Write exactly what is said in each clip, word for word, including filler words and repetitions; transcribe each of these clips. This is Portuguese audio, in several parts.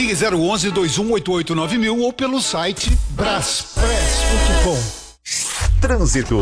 Ligue zero onze, dois um oito oito nove mil ou pelo site braspress ponto com. Trânsito.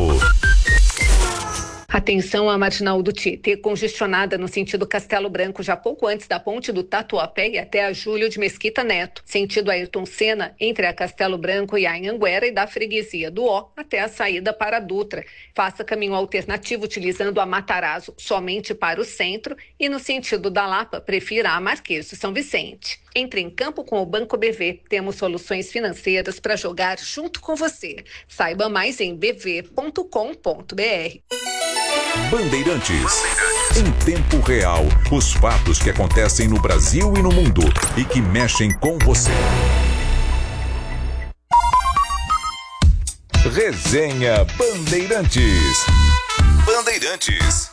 Atenção à marginal do Tietê, congestionada no sentido Castelo Branco, já pouco antes da ponte do Tatuapé e até a Júlio de Mesquita Neto. Sentido Ayrton Senna, entre a Castelo Branco e a Anhanguera e da freguesia do Ó até a saída para a Dutra. Faça caminho alternativo utilizando a Matarazzo somente para o centro e no sentido da Lapa, prefira a Marquês de São Vicente. Entre em campo com o Banco B V. Temos soluções financeiras para jogar junto com você. Saiba mais em b v ponto com ponto b r. Bandeirantes. Em tempo real, os fatos que acontecem no Brasil e no mundo e que mexem com você. Resenha Bandeirantes. Bandeirantes.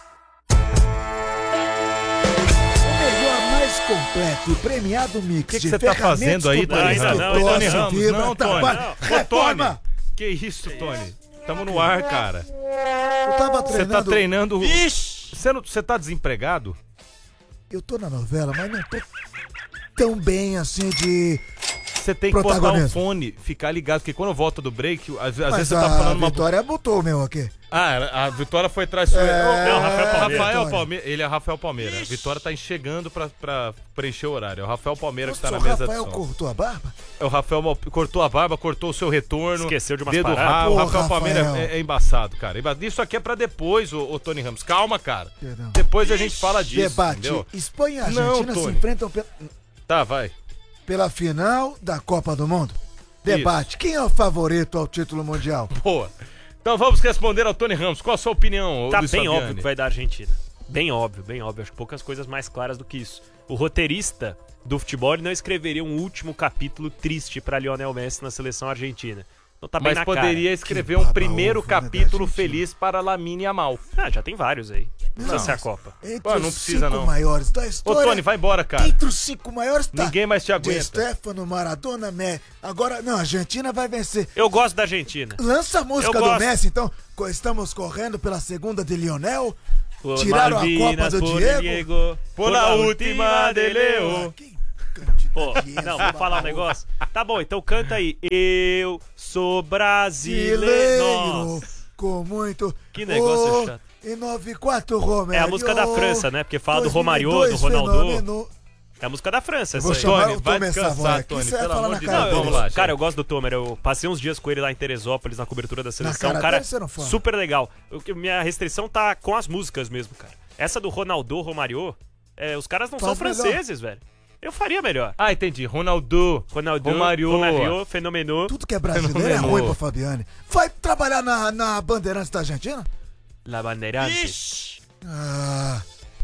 Completo e premiado mix. O que, que você tá fazendo aí, Tony Ramos? Não, não, Tony Ramos, não, Tony. Ô, Tony, que isso, Tony? Tamo no ar, cara. Eu tava treinando... Você tá treinando... Vixe! Você, não, você tá desempregado? Eu tô na novela, mas não tô tão bem assim de... Você tem que botar um fone, ficar ligado, porque quando eu volto do break, às, às vezes você tá falando uma... a Vitória botou o meu aqui. Ah, a Vitória foi traiçoeira. É, não, Rafael Palmeira. Rafael Palmeira. Ele é Rafael Palmeira. A Vitória tá chegando pra, pra preencher o horário. É o Rafael Palmeira Nossa, que tá na mesa Rafael de som. cortou a barba? É o Rafael cortou a barba, cortou o seu retorno. Esqueceu de umas dedo paradas. rabo. O Pô, Rafael, Rafael. Palmeira é, é embaçado, cara. Isso aqui é pra depois, ô, ô Tony Ramos. Calma, cara. Perdão. Depois a gente fala disso, Debate. entendeu? Espanha e Não, Argentina se Tony. enfrentam pela, Tá, vai. pela final da Copa do Mundo. Debate. Quem é o favorito ao título mundial? Boa. Então vamos responder ao Tony Ramos. Qual a sua opinião, Tá Luiz bem Fabiani? óbvio que vai dar a Argentina. Bem óbvio, bem óbvio. Acho que poucas coisas mais claras do que isso. O roteirista do futebol ele não escreveria um último capítulo triste pra Lionel Messi na seleção argentina. Então tá bem Mas na poderia cara. escrever Que um baba primeiro ovo, né, da capítulo Argentina. feliz para Lamine Yamal. Ah, já tem vários aí. Não precisa ser a Copa. Entre Pô, não os precisa, cinco não. maiores da Ô, história... Tony, vai embora, cara. Entre os cinco maiores tá... Ninguém mais te De aguenta. Stefano, Maradona, Messi. Agora, não, a Argentina vai vencer. Eu gosto da Argentina. Lança a música Eu do gosto. Messi, então. Co- Estamos correndo pela segunda de Lionel. Por Tiraram a Copa Malvinas, do por Diego. Diego, Por la última de Leo. Ah, que quantidade Pô, de não, essa vou falar um baba. negócio. Tá bom, então canta aí. Eu sou brasileiro. Brasileiro, Nossa. com muito... Que negócio Oh, chato. E noventa e quatro, Romério. É a música da França, né? Porque fala do Romário, dois mil e do dois, Ronaldo. fenômeno. É a música da França, Eu essa vou aí. chamar Tony, o vai Tomé descansar, Savoy aqui. Tony, Você vai pelo falar amor na de cara Deus. dele. Vamos lá, Cara, gente. eu gosto do Tomer. Eu passei uns dias com ele lá em Teresópolis, na cobertura da seleção. cara Um cara dele você não fala. super legal. O que- Minha restrição tá com as músicas mesmo, cara. Essa do Ronaldo, Romário, é, os caras não Faz são melhor. franceses, velho. Eu faria melhor. Ah, entendi. Ronaldo. Ronaldo, Romário. Romário, Fenômeno. Tudo que é brasileiro é ruim pra Fabiane. Vai trabalhar na, na Bandeirantes da Argentina? La Bandeirante. Ah,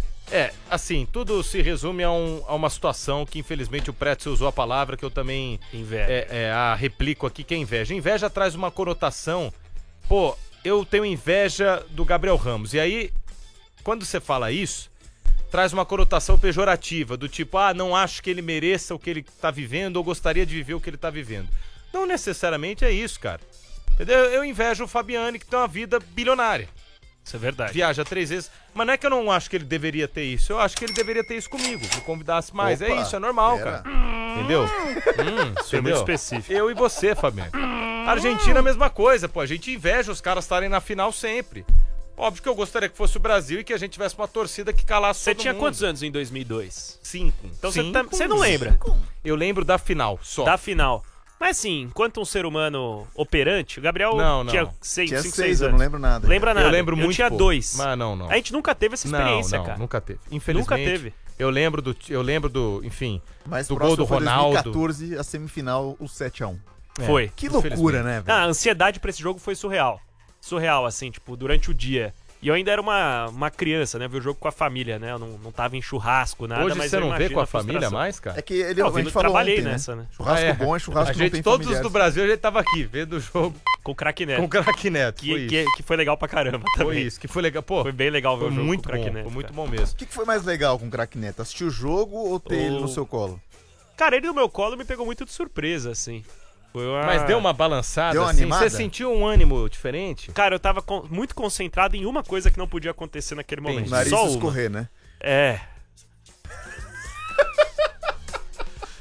É, assim, tudo se resume a, um- a uma situação que infelizmente o Pretzel usou a palavra que eu também Inveja. é, é, a replico aqui, que é inveja. Inveja traz uma conotação, pô, eu tenho inveja do Gabriel Ramos. E aí, quando você fala isso, traz uma conotação pejorativa, do tipo, ah, não acho que ele mereça o que ele tá vivendo ou gostaria de viver o que ele tá vivendo. Não necessariamente é isso, cara. Entendeu? Eu invejo o Fabiani, que tem uma vida bilionária. Isso é verdade. Viaja três vezes. Mas não é que eu não acho que ele deveria ter isso. Eu acho que ele deveria ter isso comigo. Me convidasse mais. Opa, é isso, é normal, pera. cara. Entendeu? Hum, Isso é muito específico. Eu e você, Fabiano. Argentina, a mesma coisa, pô. A gente inveja os caras estarem na final sempre. Óbvio que eu gostaria que fosse o Brasil e que a gente tivesse uma torcida que calasse Você todo tinha mundo. quantos anos em dois mil e dois? Cinco. Então você Cinco? tá- você não lembra. Eu lembro da final, só. Da final. Mas assim, enquanto um ser humano operante, o Gabriel Não, não. tinha seis, Tinha cinco, seis, seis eu anos. não lembro nada. Lembra nada? Eu lembro muito Eu tinha pouco. dois. Mas não, não. A gente nunca teve essa experiência, não, não, cara. nunca teve. Infelizmente. Nunca teve. Eu lembro do, eu lembro do, enfim, Mas do próximo gol do foi Ronaldo. dois mil e quatorze, a semifinal, o sete a um. É. Foi. Que loucura, né, Ah, velho? a ansiedade pra esse jogo foi surreal. Surreal, assim, tipo, durante o dia. E eu ainda era uma, uma criança, né? Vi o jogo com a família, né? Eu não, não tava em churrasco, nada, Hoje mas você eu não vê imagino com a família frustração. mais, cara? É que ele, Não, a gente eu falou trabalhei ontem, né? nessa, né? Churrasco Ah, é. bom é churrasco A que não gente, tem todos os familiares. do Brasil, a gente tava aqui, vendo o jogo Com o craque Neto. com o craque Neto. Foi Que, isso. que, que foi legal pra caramba também. Foi isso, que foi legal. Pô, Foi bem legal ver foi o jogo muito com o craque bom, Neto. foi muito cara. bom mesmo. O que, que foi mais legal com o craque Neto? Assistir o jogo ou ter ele O- no seu colo? Cara, ele no meu colo me pegou muito de surpresa, assim. Foi uma... Mas deu uma balançada, Deu uma assim? animada? Você sentiu um ânimo diferente? Cara, eu tava con- muito concentrado em uma coisa que não podia acontecer naquele momento. O nariz Só uma. escorrer, né? É.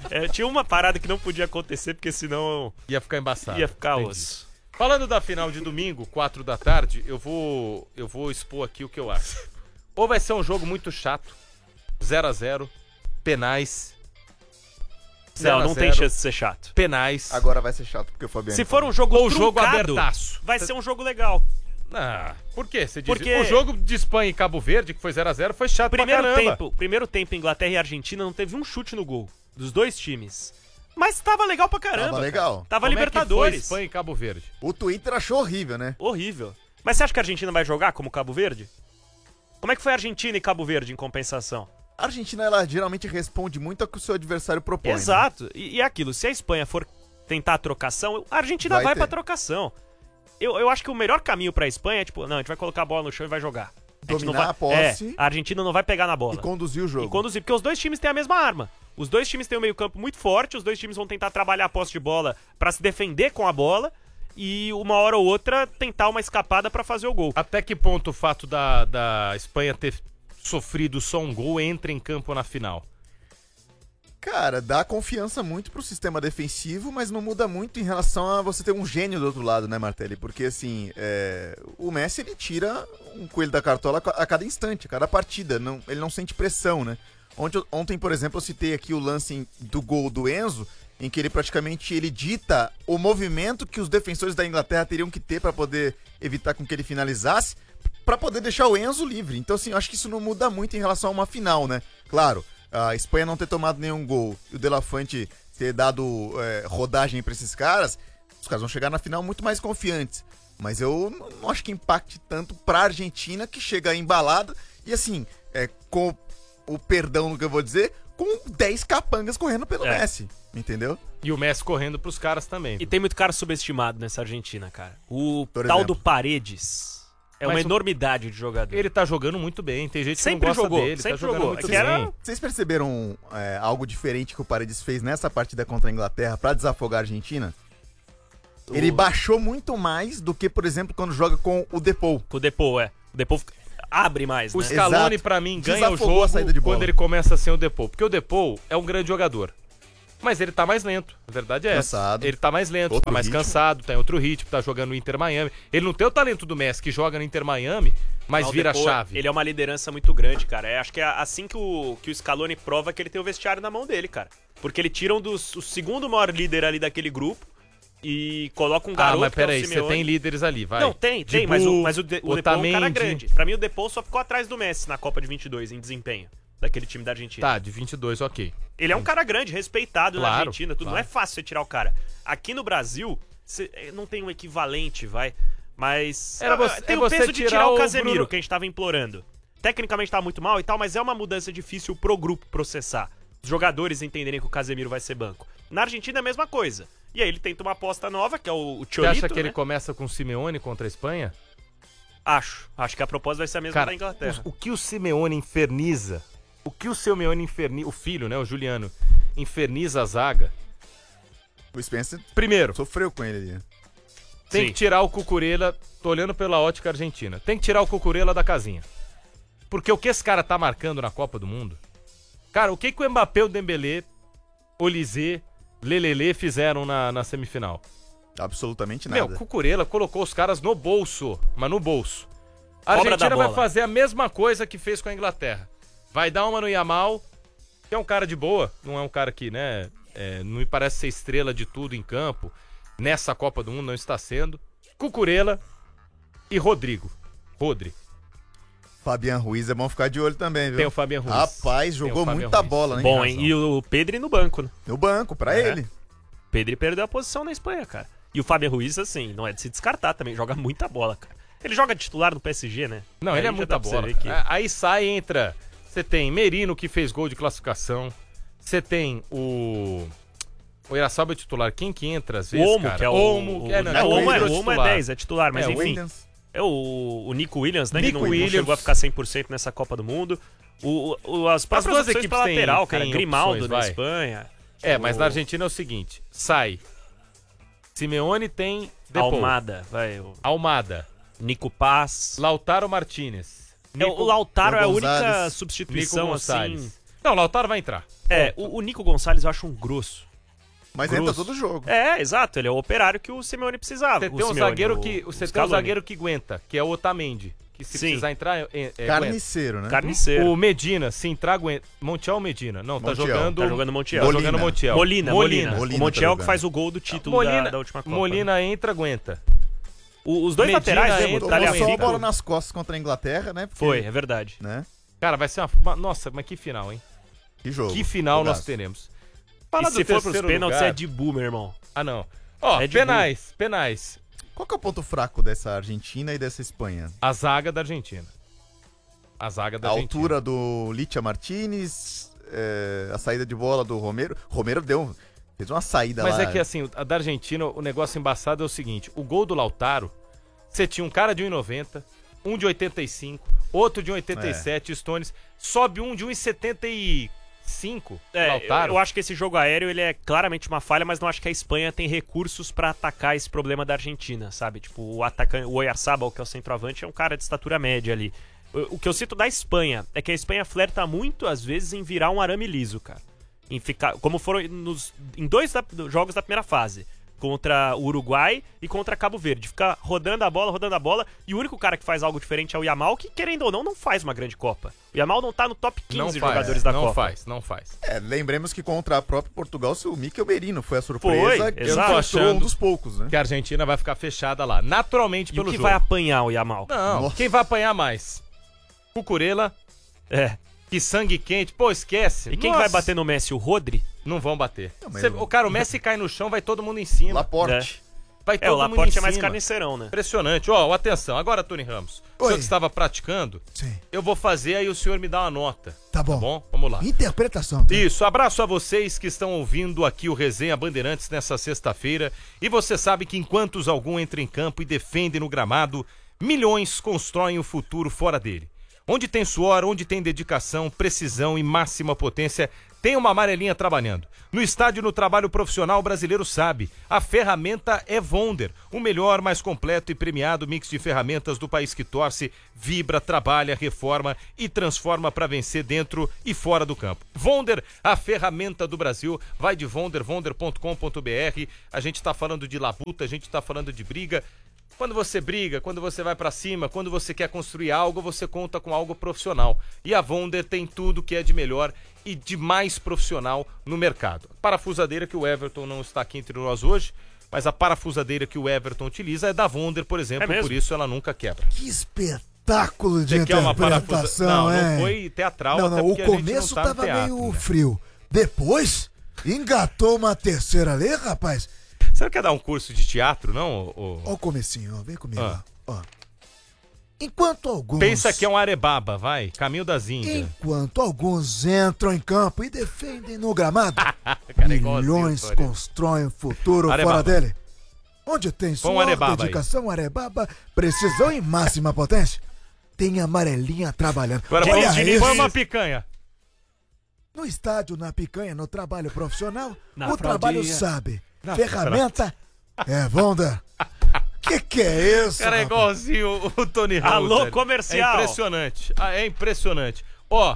É, tinha uma parada que não podia acontecer, porque senão Ia ficar embaçado. ia ficar Entendi. osso. Falando da final de domingo, quatro da tarde, eu vou, eu vou expor aqui o que eu acho. Ou vai ser um jogo muito chato, zero a zero, penais. zero Não, a não zero, tem chance de ser chato. Penais. Agora vai ser chato, porque o Fabiano... Se for um jogo Ou jogo truncado, abertaço. vai ser um jogo legal. Ah, por quê? Você diz? Porque- O jogo de Espanha e Cabo Verde, que foi zero a zero, foi chato Primeiro pra caramba. tempo, primeiro tempo, Inglaterra e Argentina não teve um chute no gol dos dois times. Mas tava legal pra caramba. Tava legal. Tava Como Libertadores. É que foi Espanha e Cabo Verde? O Twitter achou horrível, né? Horrível. Mas você acha que a Argentina vai jogar como Cabo Verde? Como é que foi a Argentina e Cabo Verde em compensação? A Argentina, ela geralmente responde muito ao que o seu adversário propõe. né? Exato. E, e é aquilo, se a Espanha for tentar a trocação, a Argentina vai, Vai pra ter. trocação. Eu, eu acho que o melhor caminho pra Espanha é tipo, não, a gente vai colocar a bola no chão e vai jogar. A gente não Dominar vai, a posse. É, a Argentina não vai pegar na bola. E conduzir o jogo. E conduzir, porque os dois times têm a mesma arma. Os dois times têm um meio-campo muito forte, os dois times vão tentar trabalhar a posse de bola pra se defender com a bola e uma hora ou outra tentar uma escapada pra fazer o gol. Até que ponto o fato da, da Espanha ter sofrido só um gol entra em campo na final? Cara, dá confiança muito pro sistema defensivo, mas não muda muito em relação a você ter um gênio do outro lado, né, Martelli? Porque, assim, é, o Messi, ele tira um coelho da cartola a cada instante, a cada partida. Não, ele não sente pressão, né? Ontem, ontem, por exemplo, eu citei aqui o lance do gol do Enzo, em que ele praticamente ele dita o movimento que os defensores da Inglaterra teriam que ter para poder evitar com que ele finalizasse, para poder deixar o Enzo livre. Então, assim, eu acho que isso não muda muito em relação a uma final, né? Claro, a Espanha não ter tomado nenhum gol e o De La Fuente ter dado é, rodagem para esses caras, os caras vão chegar na final muito mais confiantes. Mas eu não acho que impacte tanto pra Argentina, que chega embalada e, assim, é, com o perdão do que eu vou dizer, com dez capangas correndo pelo É. Messi, entendeu? E o Messi correndo pros caras também. E tem muito cara subestimado nessa Argentina, cara. O Por tal exemplo. do Paredes é Mas uma o- enormidade de jogador. Ele tá jogando muito bem, tem gente Sempre que não gosta jogou, dele, sempre tá jogando jogou. muito É que bem. era- Vocês perceberam é, algo diferente que o Paredes fez nessa partida contra a Inglaterra pra desafogar a Argentina? Ele baixou muito mais do que, por exemplo, quando joga com o Depou. Com o Depou, é. O Depou fica- abre mais, O né? Scaloni, Exato. pra mim, ganha o Desafogou jogo a saída de bola. quando ele começa sem o Depou. Porque o Depou é um grande jogador. Mas ele tá mais lento. A verdade é Cansado. essa. Ele tá mais lento, Outro tá mais ritmo. cansado, tá em outro ritmo, tá jogando no Inter Miami. Ele não tem o talento do Messi, que joga no Inter Miami, mas Não, o vira a Depou, chave. Ele é uma liderança muito grande, cara. É, acho que é assim que o, que o Scaloni prova que ele tem o vestiário na mão dele, cara. Porque ele tira um dos, o segundo maior líder ali daquele grupo e coloca um Ah, garoto mas que é o peraí, você Simeone. tem líderes ali, vai. Não, tem, tem, Dibu, mas o, mas o, de, o Depou é um cara Otamendi. grande. Pra mim, o Depou só ficou atrás do Messi na Copa de vinte e dois em desempenho daquele time da Argentina. Tá, de vinte e dois, ok. Ele é um cara grande, respeitado na Claro, Argentina, tudo. claro. Não é fácil você tirar o cara. Aqui no Brasil, você, eh, não tem um equivalente, vai. Mas. Era ah, você- tem é o você peso de tirar tirar o o Casemiro, Bruno- que a gente tava implorando. Tecnicamente tava muito mal e tal, mas é uma mudança difícil pro grupo processar. Os jogadores entenderem que o Casemiro vai ser banco. Na Argentina é a mesma coisa. E aí ele tenta uma aposta nova, que é o, o Você Cholito, acha que ele né? começa com o Simeone contra a Espanha? Acho. Acho que a proposta vai ser a mesma Cara, da Inglaterra. o, o que o Simeone inferniza, o que o Simeone inferniza, o filho, né, o Juliano, inferniza a zaga. O Spencer Primeiro, sofreu com ele ali. tem Sim. que tirar o Cucurella, tô olhando pela ótica argentina, tem que tirar o Cucurella da casinha. Porque o que esse cara tá marcando na Copa do Mundo? Cara, o que que o Mbappé, o Dembélé, Olysée, Lelele fizeram na, na semifinal? Absolutamente nada. Meu, Cucurella colocou os caras no bolso, mas no bolso. A Cobra da Argentina vai bola. fazer a mesma coisa que fez com a Inglaterra. Vai dar uma no Yamal, que é um cara de boa, não é um cara que, né, é, não me parece ser estrela de tudo em campo. Nessa Copa do Mundo não está sendo. Cucurella e Rodrigo. Rodri. Fabian Ruiz é bom ficar de olho também, viu? Tem o Fabian Ruiz. Rapaz, Tem o jogou Fabian muita Ruiz. bola, né? Bom, hein? E o Pedri no banco, né? No banco, pra É. ele. Pedri perdeu a posição na Espanha, cara. E o Fábio Ruiz, assim, não é de se descartar também. Joga muita bola, cara. Ele joga titular no P S G, né? Não, Aí ele é já muita dá pra você bola. ver que- É, Aí sai, entra. Você tem Merino, que fez gol de classificação. Você tem o. O Iraçalba é titular. Quem que entra às O vezes, Olmo, cara? que é o... Olmo, o- que é, não, não, o o Olmo é, virou o Olmo é titular. dez, é titular, mas É, o enfim. Williams. É o, o Nico Williams, né? Nico que não, não Williams. chegou a ficar cem por cento nessa Copa do Mundo. O, o, as próximas duas opções equipes pra têm- lateral, cara. têm Grimaldo opções, na vai. Espanha. É, mas O na Argentina é o seguinte: sai. Simeone tem Depou. Almada, vai. O Almada. Nico Paz. Lautaro Martinez. É, o Lautaro é a Nico única Gonzalez. substituição, Nico assim, Gonzalez. Não, o Lautaro vai entrar. É, o, o Nico Gonçalves eu acho um grosso. Mas Grosso. entra todo jogo. É, exato, ele é o operário que o Simeone precisava. Você o tem um Simeone, zagueiro o- que, o você tem um Scaloni. zagueiro que aguenta, que é o Otamendi. Que se Sim. precisar entrar, é, é, aguenta. Carniceiro, né? Carniceiro. O Medina, se entrar, aguenta. Montiel ou Medina? Não, tá Montiel. jogando... Tá jogando Montiel. Tá Molina. jogando Montiel. Molina, Molina. Molina O tá Montiel jogando. que faz o gol do título Molina, da, da última Copa. Molina entra, aguenta. O- os dois Medina laterais, entra, né, o Tomou Tagliafico. só a Tagliafico. bola nas costas contra a Inglaterra, né? Porque, Foi, é verdade. Né? Cara, vai ser uma... uma- Nossa, mas que final, hein? Que jogo. Que final nós Jogaço. teremos. E Fala se do for pros terceiro pênaltis, lugar. é de bu, meu irmão. Ah, não. Ó, É de penais, penais. Qual que é o ponto fraco dessa Argentina e dessa Espanha? A zaga da Argentina. A zaga da A Argentina. altura do Licha Martinez, é, a saída de bola do Romero. Romero deu, fez uma saída Mas lá. é que assim, a da Argentina, o negócio embaçado é o seguinte: o gol do Lautaro, você tinha um cara de um e noventa, um de oitenta e cinco, outro de um e oitenta e sete, Stones, sobe um de um e setenta e cinco, É, eu, Lautaro. eu acho que esse jogo aéreo ele é claramente uma falha, mas não acho que a Espanha tem recursos pra atacar esse problema da Argentina, sabe? Tipo, o atacante, o Oyarzabal, que é o centroavante, é um cara de estatura média ali. O, o que eu cito da Espanha é que a Espanha flerta muito, às vezes, em virar um arame liso, cara. Em ficar, como foram nos, em dois da- jogos da primeira fase. Contra o Uruguai e contra Cabo Verde. Ficar rodando a bola, rodando a bola. E o único cara que faz algo diferente é o Yamal, que, querendo ou não, não faz uma grande Copa. O Yamal não tá no top não quinze faz, jogadores da não Copa. faz, não faz. É, lembremos que contra a própria Portugal, o Mikel Merino foi a surpresa. Foi, que exato. infiltrou um Achando dos poucos, né? Que a Argentina vai ficar fechada lá, naturalmente E pelo o que jogo. vai apanhar o Yamal? Não, Nossa. quem vai apanhar mais? Cucurella, É. que sangue quente, pô, esquece. E quem Nossa, que vai bater no Messi? O Rodri? Não vão bater. Não, mas Cê- eu- O cara, o Messi cai no chão, vai todo mundo em cima. Laporte. Vai É, todo o mundo em Laporte é mais cima. carniceirão, né? Impressionante. Ó, atenção. Agora, Tony Ramos, o Oi. senhor que estava praticando, Sim. eu vou fazer aí o senhor me dá uma nota. Tá bom. Tá bom? Vamos lá. Interpretação. Tá? Isso, abraço a vocês que estão ouvindo aqui o Resenha Bandeirantes nessa sexta-feira. E você sabe que enquanto os algum entram em campo e defendem no gramado, milhões constroem o futuro fora dele. Onde tem suor, onde tem dedicação, precisão e máxima potência, tem uma amarelinha trabalhando. No estádio, no trabalho profissional, o brasileiro sabe. A ferramenta é Vonder, o melhor, mais completo e premiado mix de ferramentas do país que torce, vibra, trabalha, reforma e transforma para vencer dentro e fora do campo. Vonder, a ferramenta do Brasil. Vai de Vonder, vonder ponto com ponto b r. A gente tá falando de labuta, a gente tá falando de briga. Quando você briga, quando você vai pra cima, quando você quer construir algo, você conta com algo profissional. E a Vonder tem tudo que é de melhor e de mais profissional no mercado. Parafusadeira que o Everton não está aqui entre nós hoje, mas a parafusadeira que o Everton utiliza é da Vonder, por exemplo, É mesmo? por isso ela nunca quebra. Que espetáculo de Você quer uma interpretação, parafusa... Não, hein? não foi teatral, Não, até não, o porque a gente começo não tá no tava teatro, meio né? frio. Depois, engatou uma terceira ali, rapaz. Você não quer dar um curso de teatro, não? ô- ô? Ó o comecinho, ó. Vem comigo, Ah. ó. ó. Enquanto alguns... Pensa que é um arebaba, vai, caminho das Índias. Enquanto alguns entram em campo e defendem no gramado, Cara, é igualzinho, milhões Tony. constroem o futuro Arebaba. fora dele. Onde tem Põe um suor, arebaba aí. dedicação, arebaba, precisão e máxima potência, tem amarelinha trabalhando. Agora Diniz, põe, Diniz, põe Diniz. uma picanha. No estádio, na picanha, no trabalho profissional, Na o trabalho fraldinha. sabe. Ferramenta é Vonda. Que que é isso, Cara, é rapaz? igualzinho o, o Tony Ramos. Alô, velho. comercial. É impressionante. Ah, é impressionante. Ó,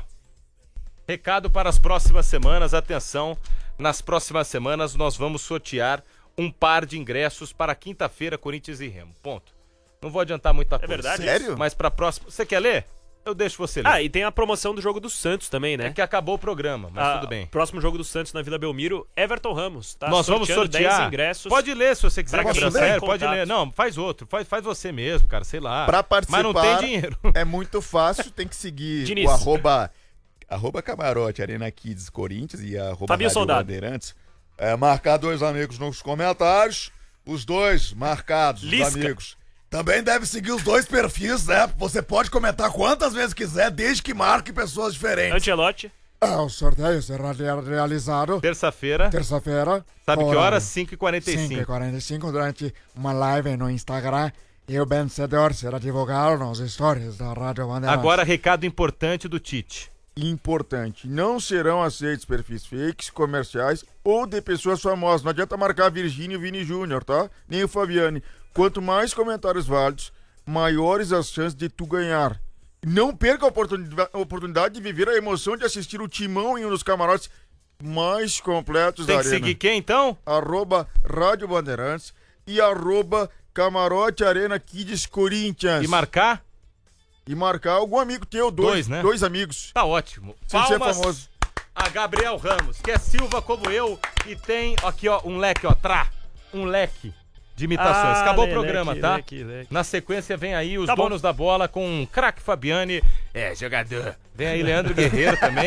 recado para as próximas semanas. Atenção, nas próximas semanas nós vamos sortear um par de ingressos para quinta-feira, Corinthians e Remo. Ponto. Não vou adiantar muita coisa. verdade Sério? Mas para próxima... Você quer ler? Eu deixo você ler. Ah, e tem a promoção do jogo do Santos também, né? É que acabou o programa, mas Ah, tudo bem. Próximo jogo do Santos na Vila Belmiro, Everton Ramos. Tá Nós vamos sorteando sortear. dez ingressos. Pode ler se você quiser, Pra quem Gabriel. quiser Sério, pode contato. ler. Não, faz outro. Faz, faz você mesmo, cara. Sei lá. Pra participar, Mas não tem dinheiro. é muito fácil, tem que seguir Diniz. o arroba, arroba Camarote, Arena Kids Corinthians e arroba Fabinho Rádio Soldado. Bandeirantes. É, marcar dois amigos nos comentários, os dois marcados, os Lisca. amigos. Também deve seguir os dois perfis, né? Você pode comentar quantas vezes quiser, desde que marque pessoas diferentes. Ancelotti. Ah, o sorteio será realizado Terça-feira, terça-feira. sabe que horário horas? cinco e quarenta e cinco e cinco. quarenta e cinco durante uma live no Instagram. E o vencedor será divulgado nos stories da Rádio Bandeirantes. Agora, recado importante do Tite. Importante, não serão aceitos perfis fakes, comerciais ou de pessoas famosas. Não adianta marcar Virgínio e Vini Júnior, tá? Nem o Fabiane. Quanto mais comentários válidos, maiores as chances de tu ganhar. Não perca a oportunidade, a oportunidade de viver a emoção de assistir o Timão em um dos camarotes mais completos Tem da que arena. seguir quem, então? Arroba Rádio Bandeirantes e arroba Camarote Arena Kids Corinthians. E marcar? E marcar algum amigo teu, dois, Dois, né? dois amigos. Tá ótimo. Sem ser Palmas famoso. a Gabriel Ramos, que é Silva como eu e tem aqui, ó, um leque, ó, trá, um leque de imitações. Ah, Acabou le- o programa, leque, tá? leque, leque. Na sequência vem aí os Tá bom. donos da bola com um craque Fabiane, é, jogador. Vem aí Leandro Guerreiro também.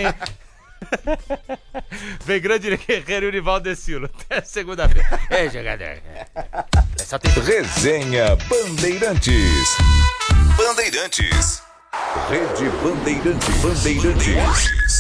Vem grande Guerreiro e o Nivaldo Decilo. Até segunda-feira. É, jogador. É só ter... Resenha Bandeirantes. Bandeirantes. Rede Bandeirantes. Bandeirantes.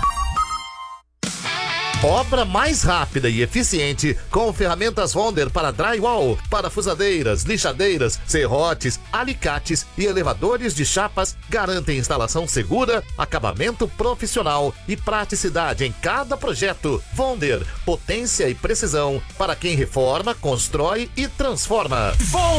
Obra mais rápida e eficiente com ferramentas Wonder para drywall, parafusadeiras, lixadeiras, serrotes, alicates e elevadores de chapas garantem instalação segura, acabamento profissional e praticidade em cada projeto. Wonder, potência e precisão para quem reforma, constrói e transforma.